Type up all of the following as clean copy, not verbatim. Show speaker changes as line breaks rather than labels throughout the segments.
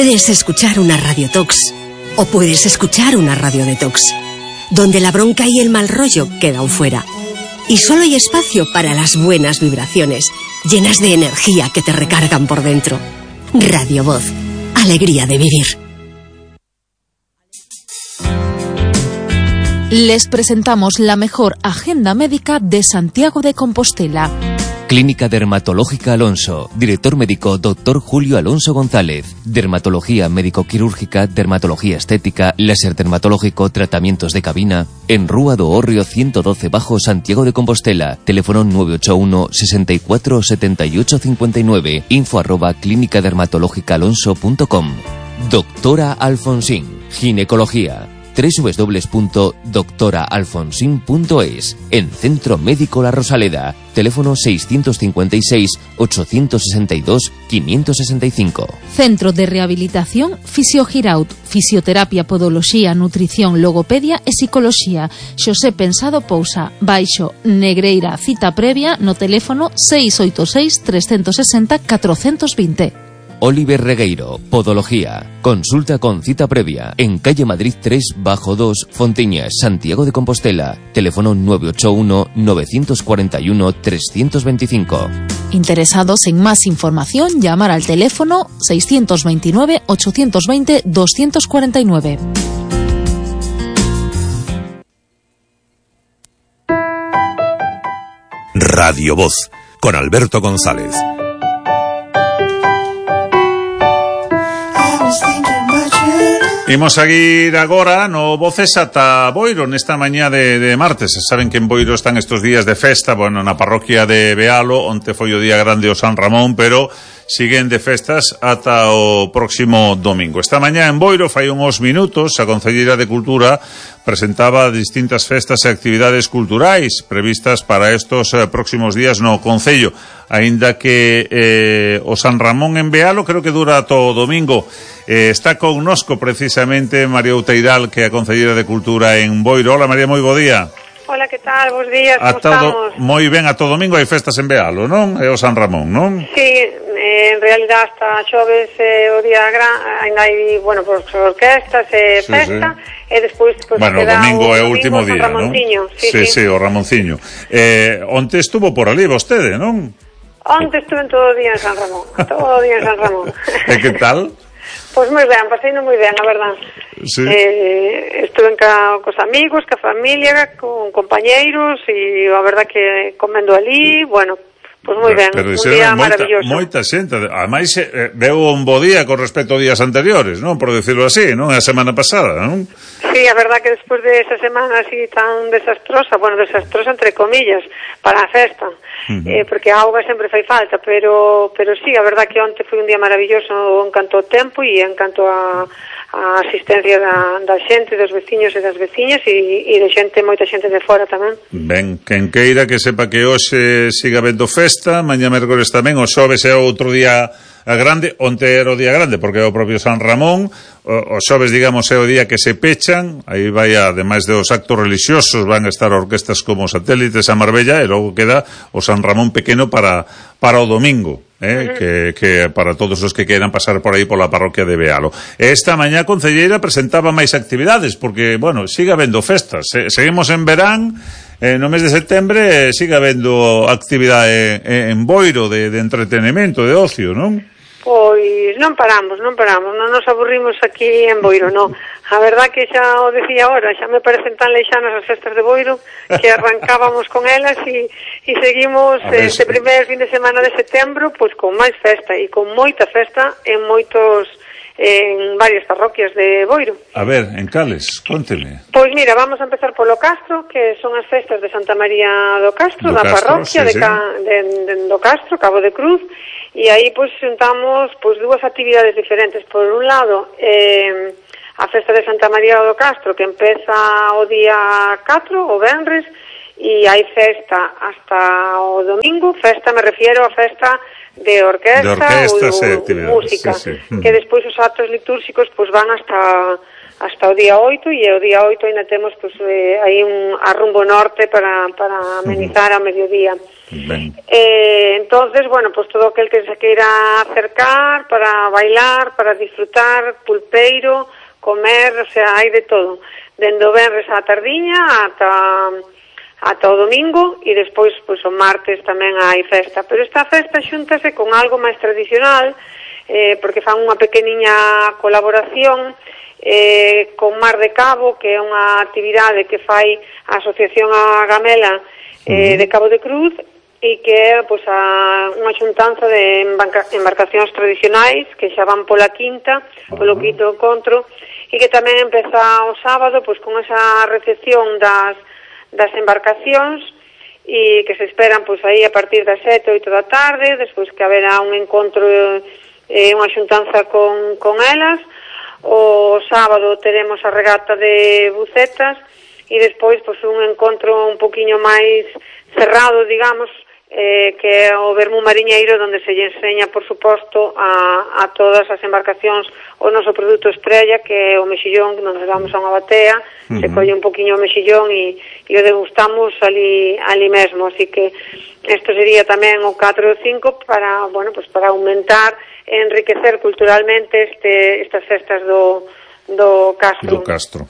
Puedes escuchar una radiotox o puedes escuchar una radiodetox, donde la bronca y el mal rollo quedan fuera. Y solo hay espacio para las buenas vibraciones, llenas de energía que te recargan por dentro. Radio Voz, alegría de vivir.
Les presentamos la mejor agenda médica de Santiago de Compostela.
Clínica Dermatológica Alonso. Director médico Dr. Julio Alonso González. Dermatología médico-quirúrgica, dermatología estética, láser dermatológico, tratamientos de cabina. En Rúa do Hórreo 112 Bajo, Santiago de Compostela. Teléfono 981 64 78 59. info@clínicadermatológicaalonso.com. Doctora Alfonsín. Ginecología. www.doctoraalfonsin.es. En Centro Médico La Rosaleda. Teléfono 656-862-565.
Centro de Rehabilitación Fisiogiraut. Fisioterapia, podoloxía, nutrición, logopedia e psicoloxía. Xosé Pensado Pousa. Baixo Negreira. Cita previa no teléfono 686 360 420.
Oliver Regueiro, Podología. Consulta con cita previa en calle Madrid 3 bajo 2, Fontiñas, Santiago de Compostela. Teléfono 981 941 325.
Interesados en más información, llamar al teléfono 629 820 249.
Radio Voz, con Alberto González.
Imos seguir agora no Voces ata Boiro nesta mañá de martes. Saben que en Boiro están estos días de festa, bueno, na parroquia de Bealo, onte foi o día grande o San Ramón, pero siguen de festas ata o próximo domingo. Esta mañá en Boiro, fai uns minutos, a Concelleira de Cultura presentaba distintas festas e actividades culturais previstas para estos próximos días no Concello, aínda que o San Ramón en Bealo creo que dura todo o domingo. Está connosco precisamente María Outeiral, que é a Concelleira de Cultura en Boiro. Hola María, moi bo día.
Hola, que tal? Bos días, como estamos?
Moi ben, a todo domingo hai festas en Bealo, non? É o San Ramón, non?
Sí, en realidad hasta xoves o día ainda hai, bueno, pues orquestas e festa, sí. E despois pues,
bueno,
queda
o domingo é o último día, non? Sí, o Ramonciño. Onte estuvo por ali vostede, non?
Onte estuve todo o día en San Ramón, todo o día en San Ramón.
E que tal?
Pois moi ben, paseino moi ben, a verdad. Sí. Estuve cos amigos, ca familia, con compañeiros, e a verdad que comendo ali, bueno, pois moi ben, un día maravilloso.
Moita xente, ademais veu un bo día con respecto a días anteriores, non? Por decirlo así, non? A semana pasada, non?
Sí, a verdad que despois de esa semana así tan desastrosa, bueno, desastrosa entre comillas, para a festa, porque a auga sempre fai falta, pero sí, a verdad que onte foi un día maravilloso en canto ao tempo e en canto a asistencia da xente, dos veciños e das veciñas e de xente, moita xente de fora tamén.
Ben, quen queira que sepa que hoxe siga vendo festa, mañá mércores tamén, o xoves é outro día grande, onte era o día grande porque é o propio San Ramón, o xoves, digamos, é o día que se pechan, aí vai, ademais dos actos religiosos, van a estar orquestas como Satélites a Marbella, e logo queda o San Ramón pequeno para o domingo, que para todos os que queiran pasar por aí pola parroquia de Bealo. Esta mañá a Concelleira presentaba máis actividades, porque, bueno, sigue habendo festas, seguimos en verán, no mes de setembro sigue habendo actividade en Boiro de entretenimento, de ocio, non?
Pois non paramos, non nos aburrimos aquí en Boiro, non. A verdad que xa o decía ahora, xa me parecen tan leixanas as festas de Boiro que arrancábamos con elas e seguimos este primer fin de semana de setembro pois con máis festa e con moita festa en varias parroquias de Boiro.
A ver, en cales, conteme.
Pois mira, vamos a empezar polo Castro, que son as festas de Santa María do Castro, da parroquia do Castro, Cabo de Cruz, e aí pois xuntamos pois dúas actividades diferentes. Por un lado, a festa de Santa María do Castro, que empeza o día 4, o venres, e hai festa hasta o domingo. Festa, me refiero a festa de orquesta ou música, que despois os actos litúrxicos pois van hasta o día 8, e o día 8 ainda temos pois aí un arrumbo norte para amenizar a mediodía. Entonces, bueno, pues todo aquel que se queira acercar para bailar, para disfrutar, pulpeiro, comer, o sea, hai de todo. Dende o venres á tardiña ata o domingo, e despois, pois, o martes tamén hai festa. Pero esta festa xúntase con algo máis tradicional, porque fan unha pequeniña colaboración con Mar de Cabo, que é unha actividade que fai a Asociación A Gamela de Cabo de Cruz, e que é pois, unha xuntanza de embarcacións tradicionais que xa van pola quinta, polo quinto encontro, e que tamén empeza o sábado pois, con esa recepción das embarcacións, e que se esperan pois, aí a partir das 7, 8 da tarde, despois que haberá un encontro, unha xuntanza con elas. O sábado teremos a regata de bucetas, e despois pois, un encontro un poquinho máis cerrado, digamos, que é o vermú mariñeiro, onde se lle enseña, por suposto, a todas as embarcacións o noso produto estrella, que é o mexillón, onde vamos a unha batea, se colle un poquinho o mexillón e o degustamos ali mesmo, así que isto sería tamén o 4 e o 5 para, bueno, pues para aumentar e enriquecer culturalmente estas festas do Castro.
Do Castro.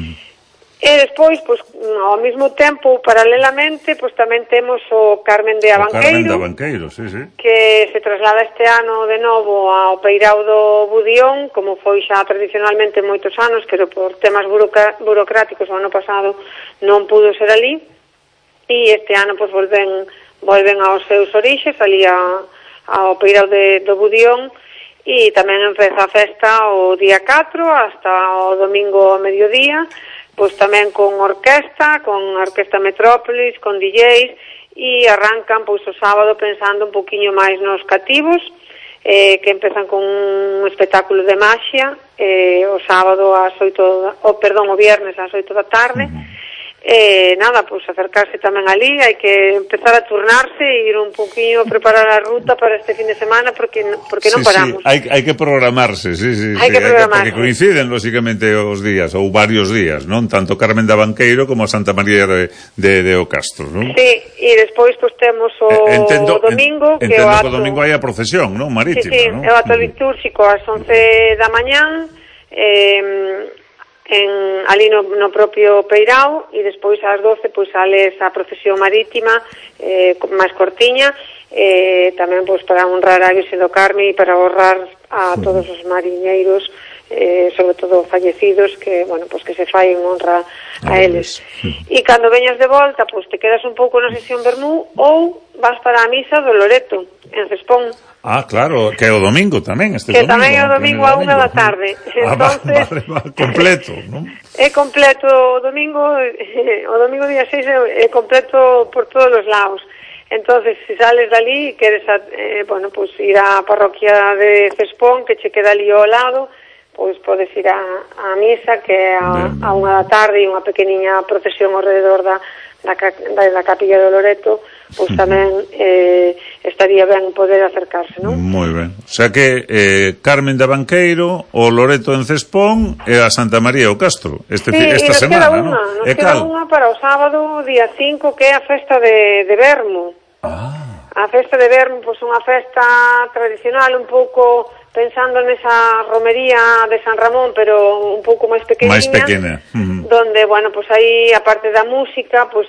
E despois, pois, ao mesmo tempo, paralelamente, pois tamén temos o Carmen de Abanqueiro.
O Carmen de Abanqueiro, sí.
Que se traslada este ano de novo ao Peirao do Budión, como foi xa tradicionalmente moitos anos, pero por temas burocráticos o ano pasado non pudo ser ali. E este ano, pois, volven aos seus orixes, ali ao Peirao do Budión, e tamén empeza a festa o día 4 hasta o domingo ao mediodía, pois tamén con orquesta Metrópolis, con DJs, e arrancan pois o sábado pensando un poquinho máis nos cativos, que empezan con un espectáculo de maxia, o sábado o viernes ás 8 da tarde. Nada, pois acercarse tamén ali, hai que empezar a turnarse e ir un poquinho a preparar a ruta para este fin de semana, porque non paramos.
Hai que programarse, hai que programarse. Porque coinciden, lógicamente, os días, ou varios días, non? Tanto Carmen de Abanqueiro como Santa María de O Castro, non?
Sí, e despois pois temos o domingo, que o
ato... domingo hai a procesión, non? Marítima,
sí,
non?
É o ato litúrxico ás 11 da mañán, ali no propio Peirao, e despois ás 12 pois sale esa procesión marítima máis cortiña, tamén pois para honrar a Virxe do Carme e para honrar a todos os mariñeiros, sobre todo fallecidos, que, bueno, pois que se fai en honra a eles. E cando veñas de volta, pois te quedas un pouco na sesión vermú ou vas para a misa do Loreto, en Cespón.
Ah, claro, que é o domingo tamén,
que tamén é o domingo a 1 da tarde. Entonces,
completo, non?
É completo o domingo día 6 é completo por todos os lados. Entonces, se sales dali e queres bueno, pues ir á parroquia de Cespón, que che queda ali ao lado, pois podes ir á misa, que é a 1 da tarde, e unha pequeniña procesión ao redor da capilla do Loreto, pois tamén estaría ben poder acercarse, non?
Moi ben. O sea que Carmen de Abanqueiro, o Loreto en Cespón e a Santa María o Castro esta semana, non?
Nos queda unha para o sábado, día 5, que é a festa de Vermo. A festa de Vermo, pois unha festa tradicional, un pouco pensando nesa romería de San Ramón, pero un pouco máis pequena. Donde, bueno, pues aí, aparte da música, pues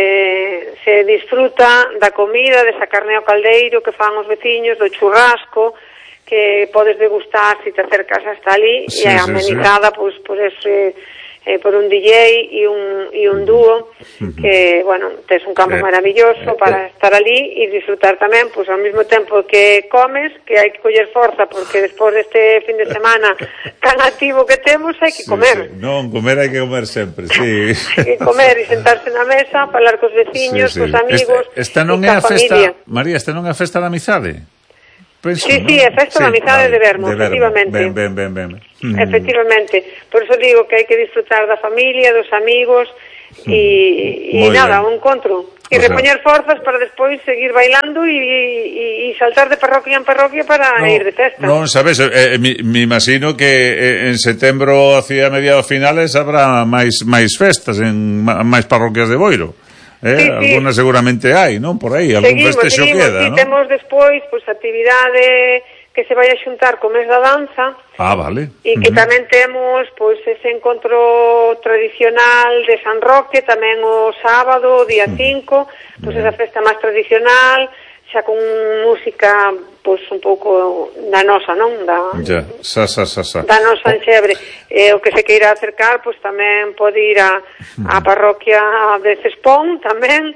se disfruta da comida, desa carne ao caldeiro que fan os veciños, do churrasco, que podes degustar se te acercas hasta ali, e amenizada, pues, por ese... por un DJ e un dúo, que, bueno, tes un campo maravilloso para estar ali e disfrutar tamén, pois, ao mesmo tempo que comes, que hai que coller forza, porque despois deste fin de semana tan activo que temos, hai que comer.
Non, comer hai que comer sempre, sí.
Hai que comer e sentarse na mesa, falar cos veciños, cos amigos,
esta non é a festa, María, esta non é a festa da amizade?
Penso, sí, é festa da amizade de Vermo, efectivamente.
Ben.
Efectivamente. Por eso digo que hai que disfrutar da familia, dos amigos, e nada, un encontro. E repoñer forzas para despois seguir bailando e saltar de parroquia en parroquia para ir de festa.
Non, sabes, me imagino que en setembro, hacia mediados finales, habrá máis festas en máis parroquias de Boiro. Alguna seguramente hai, non? Por aí, algún festexo queda, non?
Temos despois, pois, actividade que se vai a xuntar co mes da danza.
Vale.
E que tamén temos, pois, ese encontro tradicional de San Roque, tamén o sábado, día 5, pois, esa festa máis tradicional, xa con música, pois, un pouco da nosa, non? Da nosa enxebre. O que se queira acercar, pois, tamén pode ir á parroquia de Cespón, tamén,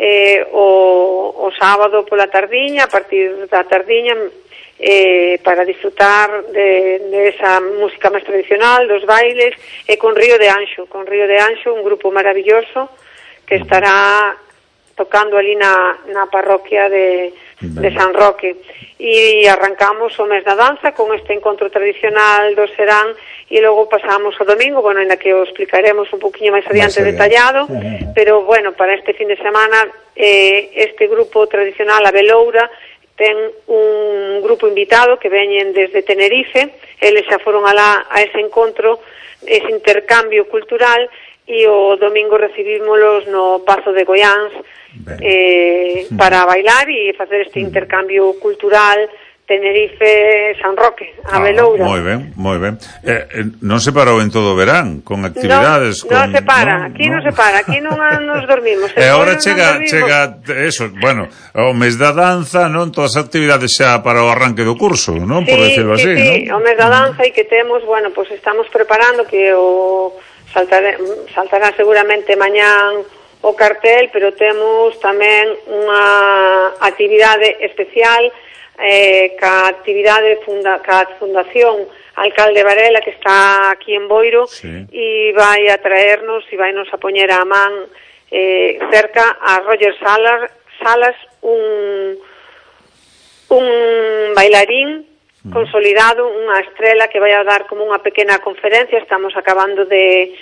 o sábado pola tardiña, a partir da tardiña, para disfrutar de esa música máis tradicional, dos bailes, e con Río de Anxo, un grupo maravilloso que estará tocando ali na parroquia de San Roque. E arrancamos o mes da danza con este encontro tradicional do Serán, e logo pasamos o domingo, bueno, ainda que o explicaremos un poquinho máis adiante detallado, pero, bueno, para este fin de semana este grupo tradicional, a Beloura, ten un grupo invitado que veñen desde Tenerife. Eles xa foron a ese encontro, ese intercambio cultural, e o domingo recibímolos no Pazo de Goiáns para bailar e facer este intercambio cultural Tenerife-San Roque, a Beloura.
Moi ben, moi ben. Non se parou en todo o verán, con actividades...
Non se para, aquí non se para, aquí non nos dormimos.
E agora chega eso, bueno, o mes da danza, non? Todas as actividades xa para o arranque do curso, non? Por decirlo así, non?
Sí, o mes da danza, e que temos, bueno, pues estamos preparando que saltará seguramente mañán o cartel, pero temos tamén unha actividade especial ca actividade ca Fundación Alcalde Varela, que está aquí en Boiro, e vai a traernos e vai nos a poñer a man cerca a Roger Salas, un bailarín consolidado, unha estrela que vai a dar como unha pequena conferencia. Estamos acabando de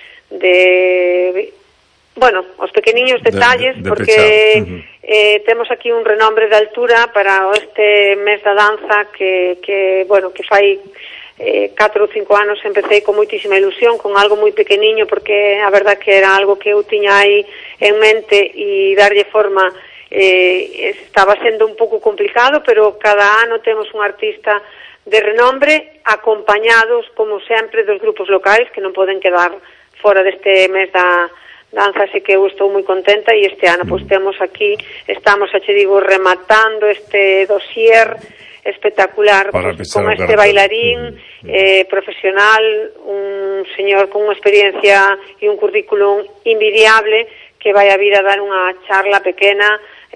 bueno, os pequeniños detalles, porque temos aquí un renombre de altura para este mes da danza que bueno, que fai 4 ou 5 anos empecé con moitísima ilusión, con algo moi pequeniño, porque a verdad que era algo que eu tiña aí en mente, e darlle forma estaba sendo un pouco complicado, pero cada ano temos un artista de renombre, acompañados, como sempre, dos grupos locais que non poden quedar fora deste mes da danza, así que eu estou moi contenta. E este ano, pois, temos aquí, estamos, xa che digo, rematando este dossier espectacular, pues, con este bailarín profesional, un señor con unha experiencia e un currículum invidiable, que vai a vir a dar unha charla pequena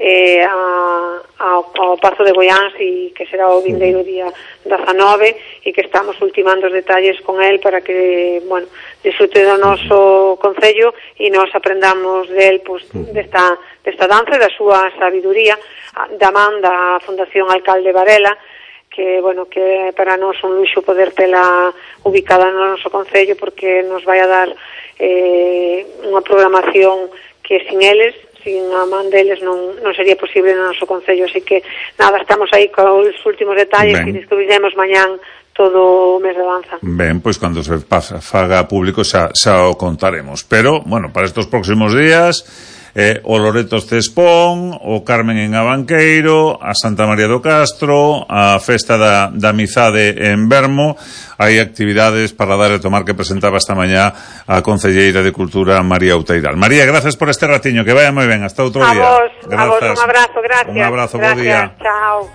ao Pazo de Goiáns, e que será o vindeiro día 19, e que estamos ultimando os detalles con el para que, bueno, disfrute do noso concello e nos aprendamos del, pues, desta danza e da súa sabiduría, da man da Fundación Alcalde Varela, que, bueno, que para nós un luxo poder tela ubicada no noso concello, porque nos vai a dar unha programación que sin eles, sin a man deles, non sería posible no noso concello. Así que, nada, estamos aí con os últimos detalles que descubriremos mañán todo o mes de danza.
Ben, pois cando se faga público xa o contaremos. Pero, bueno, para estos próximos días, o Loretos Cespón, o Carmen en Abanqueiro, a Santa María do Castro, a festa da Amizade en Vermo, hai actividades para dar e tomar que presentaba esta mañá a concelleira de Cultura, María Outeiral. María, gracias por este ratiño, que vaya moi ben, hasta outro día.
A vos, un abrazo, gracias.
Un abrazo, bo día.
Chao.